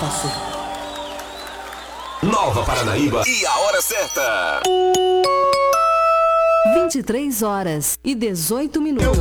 parceiro. Nova Paranaíba e a hora certa. 23 horas e 18 minutos.